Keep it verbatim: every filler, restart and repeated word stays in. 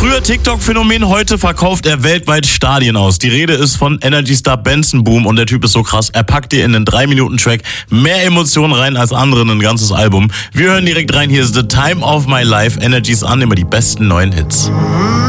Früher TikTok-Phänomen, heute verkauft er weltweit Stadien aus. Die Rede ist von Energy-Star Benson Boom und der Typ ist so krass. Er packt dir in einen drei Minuten Track mehr Emotionen rein als andere in ein ganzes Album. Wir hören direkt rein, hier ist The Time of My Life. Energy's an, immer die besten neuen Hits.